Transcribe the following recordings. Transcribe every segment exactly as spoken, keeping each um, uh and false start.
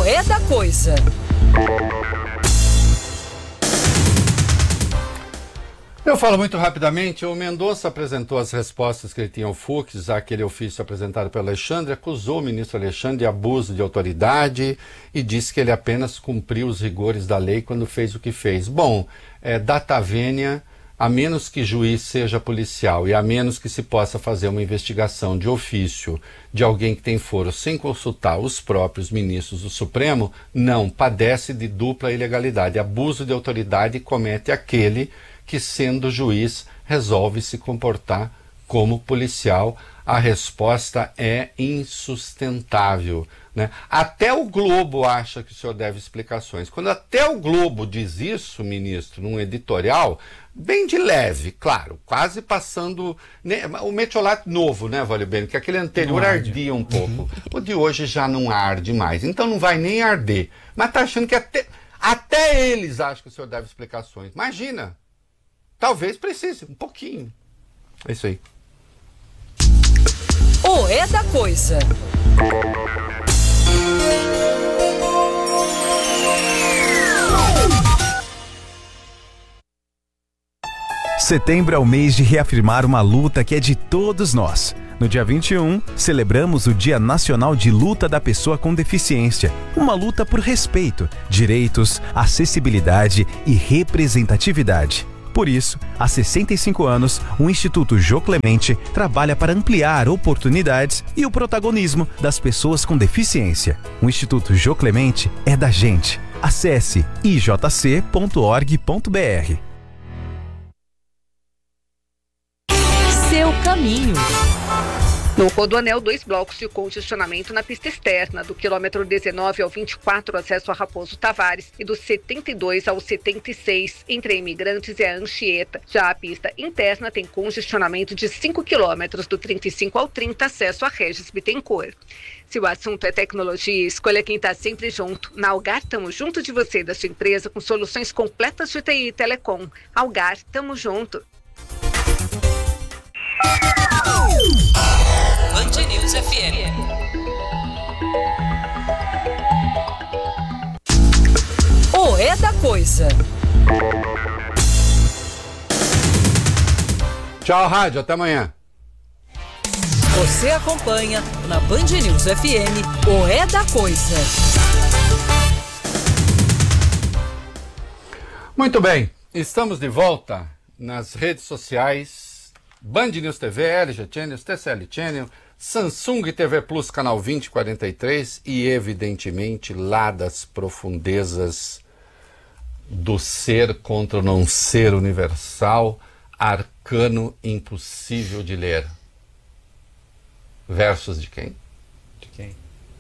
O É da Coisa. Eu falo muito rapidamente. O Mendonça apresentou as respostas que ele tinha ao Fux, àquele ofício apresentado pelo Alexandre, acusou o ministro Alexandre de abuso de autoridade e disse que ele apenas cumpriu os rigores da lei quando fez o que fez. Bom, é, data vênia, a menos que juiz seja policial e a menos que se possa fazer uma investigação de ofício de alguém que tem foro sem consultar os próprios ministros do Supremo, não, padece de dupla ilegalidade. Abuso de autoridade comete aquele que, sendo juiz, resolve se comportar como policial. A resposta é insustentável, né? Até o Globo acha que o senhor deve explicações. Quando até o Globo diz isso, ministro, num editorial, bem de leve, claro, quase passando... Né, o metiolate novo, né, Vale Bem? Que aquele anterior ardia um pouco. Uhum. O de hoje já não arde mais, então não vai nem arder. Mas tá achando que até, até eles acham que o senhor deve explicações. Imagina! Talvez precise, um pouquinho. É isso aí. O É da Coisa. Setembro é o mês de reafirmar uma luta que é de todos nós. No dia vinte e um, celebramos o Dia Nacional de Luta da Pessoa com Deficiência. Uma luta por respeito, direitos, acessibilidade e representatividade. Por isso, há sessenta e cinco anos, o Instituto Jô Clemente trabalha para ampliar oportunidades e o protagonismo das pessoas com deficiência. O Instituto Jô Clemente é da gente. Acesse i j c ponto org ponto b r. Seu caminho. No Rodoanel, dois blocos de congestionamento na pista externa, do quilômetro dezenove ao vinte e quatro, acesso a Raposo Tavares, e do setenta e dois ao setenta e seis, entre a Imigrantes e a Anchieta. Já a pista interna tem congestionamento de cinco quilômetros, do trinta e cinco ao trinta, acesso a Regis Bittencourt. Se o assunto é tecnologia, escolha quem está sempre junto. Na Algar, estamos junto de você e da sua empresa com soluções completas de T I e Telecom. Algar, tamo junto. Band News F M. O É da Coisa. Tchau, rádio. Até amanhã. Você acompanha na Band News F M o É da Coisa. Muito bem. Estamos de volta nas redes sociais. Band News T V, L G Channels, T C L Channel, Samsung T V Plus, canal vinte e quarenta e três e, evidentemente, lá das profundezas do ser contra o não ser universal, arcano impossível de ler. Versos de quem? De quem?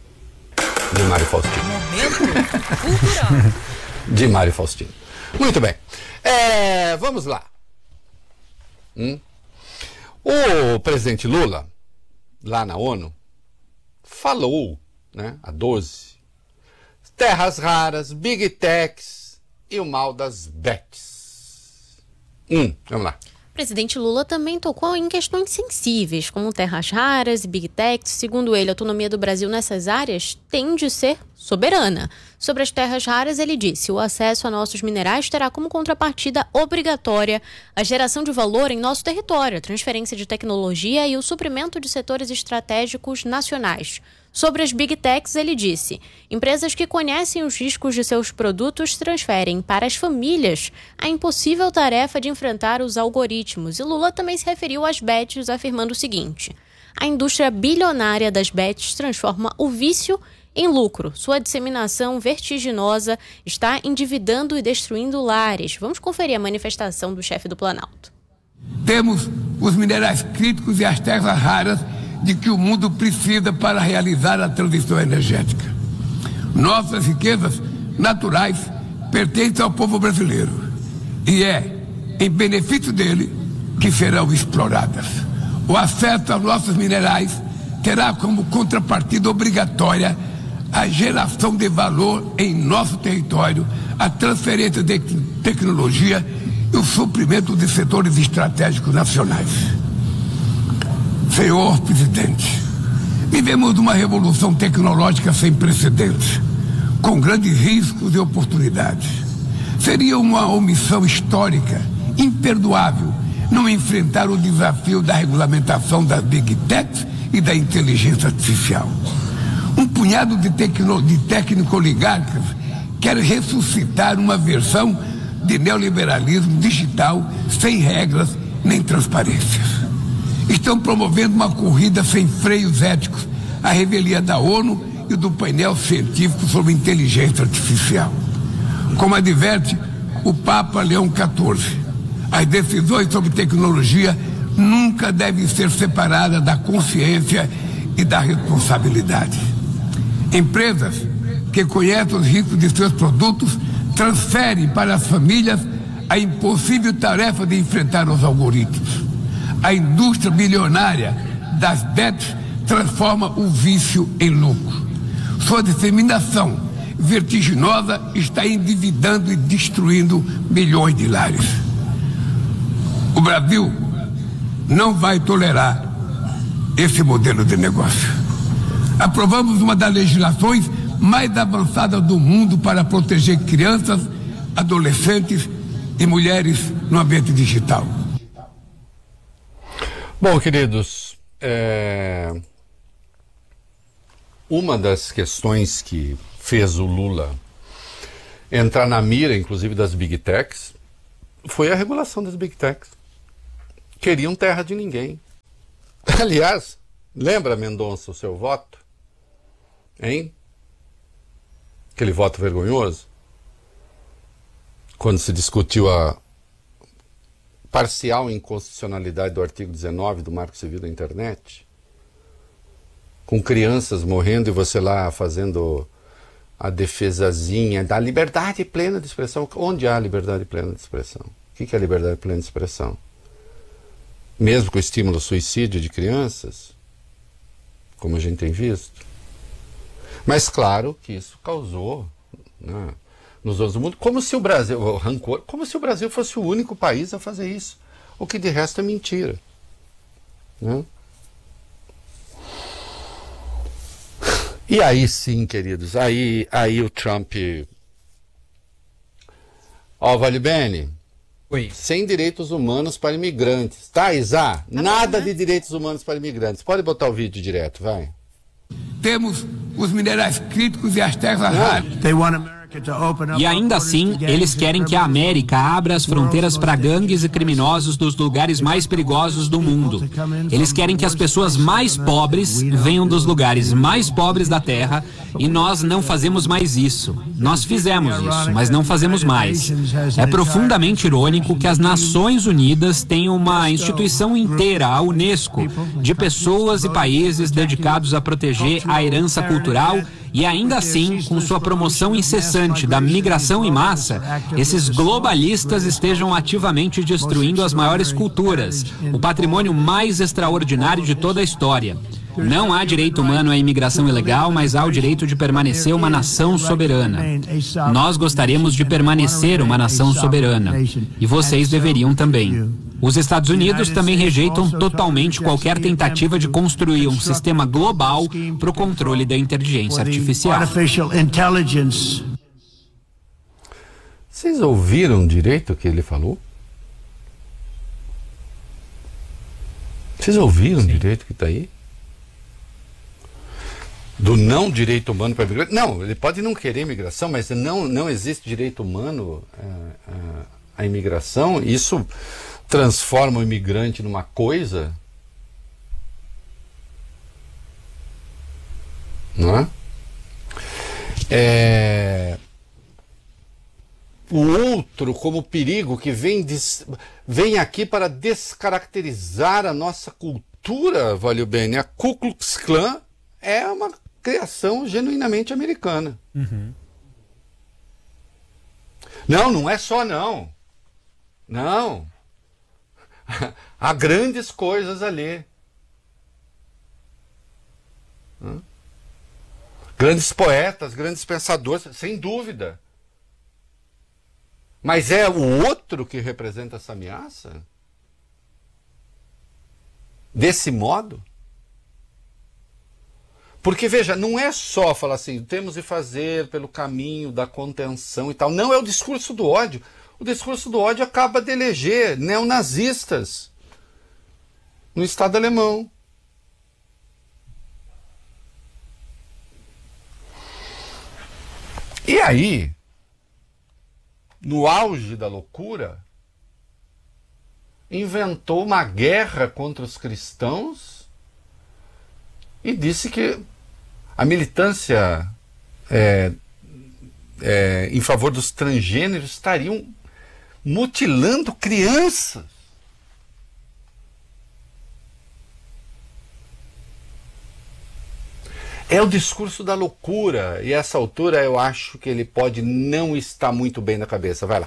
De Mário Faustino. Momento cultural. De Mário Faustino. Muito bem. É, vamos lá. Hum? O presidente Lula, lá na ONU, falou, né, a doze, terras raras, big techs e o mal das bets. Hum, vamos lá. O presidente Lula também tocou em questões sensíveis, como terras raras e big techs. Segundo ele, a autonomia do Brasil nessas áreas tem de ser soberana. Sobre as terras raras, ele disse: o acesso a nossos minerais terá como contrapartida obrigatória a geração de valor em nosso território, a transferência de tecnologia e o suprimento de setores estratégicos nacionais. Sobre as Big Techs, ele disse: empresas que conhecem os riscos de seus produtos transferem para as famílias a impossível tarefa de enfrentar os algoritmos. E Lula também se referiu às bets, afirmando o seguinte: a indústria bilionária das bets transforma o vício em lucro. Sua disseminação vertiginosa está endividando e destruindo lares. Vamos conferir a manifestação do chefe do Planalto. Temos os minerais críticos e as terras raras de que o mundo precisa para realizar a transição energética. Nossas riquezas naturais pertencem ao povo brasileiro e é em benefício dele que serão exploradas. O acesso aos nossos minerais terá como contrapartida obrigatória a geração de valor em nosso território, a transferência de tecnologia e o suprimento de setores estratégicos nacionais. Senhor presidente, vivemos uma revolução tecnológica sem precedentes. com grandes riscos e oportunidades. Seria uma omissão histórica, imperdoável, não enfrentar o desafio da regulamentação das Big Techs e da inteligência artificial. Um punhado de, tecno, de técnico-oligarcas quer ressuscitar uma versão de neoliberalismo digital sem regras nem transparências. Estão promovendo uma corrida sem freios éticos à revelia da ONU e do painel científico sobre inteligência artificial. Como adverte o Papa Leão quatorze, as decisões sobre tecnologia nunca devem ser separadas da consciência e da responsabilidade. Empresas que conhecem os riscos de seus produtos transferem para as famílias a impossível tarefa de enfrentar os algoritmos. A indústria bilionária das bets transforma o vício em lucro. Sua disseminação vertiginosa está endividando e destruindo milhões de lares. O Brasil não vai tolerar esse modelo de negócio. Aprovamos uma das legislações mais avançadas do mundo para proteger crianças, adolescentes e mulheres no ambiente digital. Bom, queridos, é... uma das questões que fez o Lula entrar na mira, inclusive das Big Techs, foi a regulação das Big Techs. Queriam terra de ninguém. Aliás, lembra, Mendonça, o seu voto? Hein? Aquele voto vergonhoso? Quando se discutiu a parcial inconstitucionalidade do artigo dezenove do Marco Civil da Internet, com crianças morrendo e você lá fazendo a defesazinha da liberdade plena de expressão. Onde há liberdade plena de expressão? O que é liberdade plena de expressão? Mesmo com o estímulo ao suicídio de crianças, como a gente tem visto. Mas claro que isso causou, né, nos outros do mundo, como se o Brasil, o rancor, como se o Brasil fosse o único país a fazer isso, o que de resto é mentira, né? E aí sim, queridos, aí, aí o Trump... Ó, Vale Bene, Oi. Sem direitos humanos para imigrantes, tá, Isa? Tá Nada bom, né? De direitos humanos para imigrantes. Pode botar o vídeo direto, vai. Temos os minerais críticos e as terras raras. E ainda assim, eles querem que a América abra as fronteiras para gangues e criminosos dos lugares mais perigosos do mundo. Eles querem que as pessoas mais pobres venham dos lugares mais pobres da Terra e nós não fazemos mais isso. Nós fizemos isso, mas não fazemos mais. É profundamente irônico que as Nações Unidas têm uma instituição inteira, a Unesco, de pessoas e países dedicados a proteger a herança cultural. E ainda assim, com sua promoção incessante da migração em massa, esses globalistas estejam ativamente destruindo as maiores culturas, o patrimônio mais extraordinário de toda a história. Não há direito humano à imigração ilegal, mas há o direito de permanecer uma nação soberana. Nós gostaríamos de permanecer uma nação soberana. E vocês deveriam também. Os Estados Unidos também rejeitam totalmente qualquer tentativa de construir um sistema global para o controle da inteligência artificial. Vocês ouviram direito o que ele falou? Vocês ouviram direito o que está aí? Do não direito humano para a imigração. Não, ele pode não querer imigração, mas não, não existe direito humano à, à imigração. Isso transforma o imigrante numa coisa, não é? É... O outro como perigo que vem, des... vem aqui para descaracterizar a nossa cultura, Vale Bene. A Ku Klux Klan é uma criação genuinamente americana. Uhum. Não, não é só não. Não. Há grandes coisas ali. Hã? Grandes poetas, grandes pensadores, sem dúvida. Mas é o outro que representa essa ameaça? Desse modo? Porque, veja, não é só falar assim, temos de fazer pelo caminho da contenção e tal. Não, é o discurso do ódio. O discurso do ódio acaba de eleger neonazistas no Estado alemão. E aí, no auge da loucura, inventou uma guerra contra os cristãos e disse que a militância é, é, em favor dos transgêneros estariam mutilando crianças. É o discurso da loucura, e a essa altura eu acho que ele pode não estar muito bem na cabeça. Vai lá.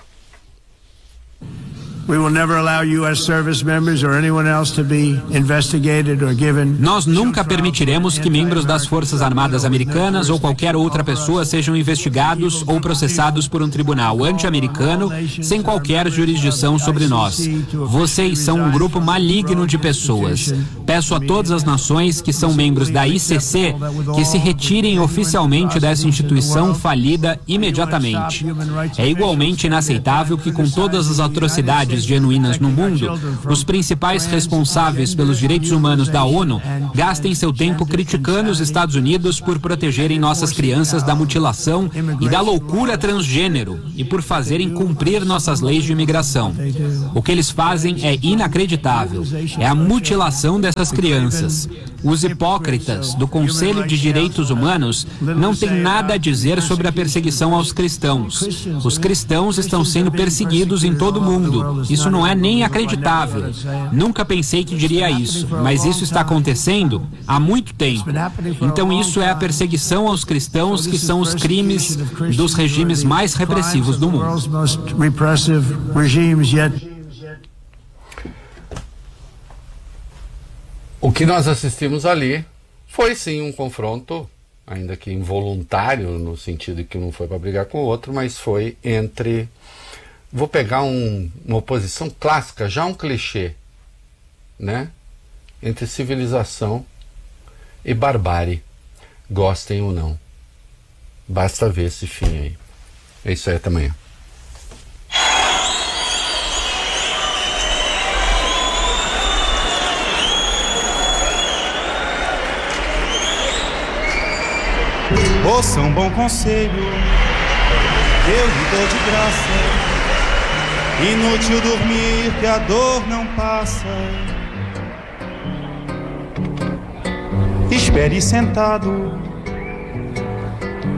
Nós nunca permitiremos que membros das Forças Armadas Americanas ou qualquer outra pessoa sejam investigados ou processados por um tribunal anti-americano sem qualquer jurisdição sobre nós. Vocês são um grupo maligno de pessoas. Peço a todas as nações que são membros da I C C que se retirem oficialmente dessa instituição falida imediatamente. É igualmente inaceitável que, com todas as atrocidades genuínas no mundo, os principais responsáveis pelos direitos humanos da ONU gastem seu tempo criticando os Estados Unidos por protegerem nossas crianças da mutilação e da loucura transgênero e por fazerem cumprir nossas leis de imigração. O que eles fazem é inacreditável. É a mutilação dessas crianças. Os hipócritas do Conselho de Direitos Humanos não têm nada a dizer sobre a perseguição aos cristãos. Os cristãos estão sendo perseguidos em todo o mundo. Isso não é nem acreditável. Nunca pensei que diria isso, mas isso está acontecendo há muito tempo. Então isso é a perseguição aos cristãos, que são os crimes dos regimes mais repressivos do mundo. O que nós assistimos ali foi sim um confronto, ainda que involuntário, no sentido de que não foi para brigar com o outro, mas foi entre... Vou pegar um, uma oposição clássica, já um clichê, né? Entre civilização e barbárie, gostem ou não. Basta ver esse fim aí. É isso aí, até amanhã. Ouça um bom conselho, eu lhe dou de graça. Inútil dormir, que a dor não passa. Espere sentado,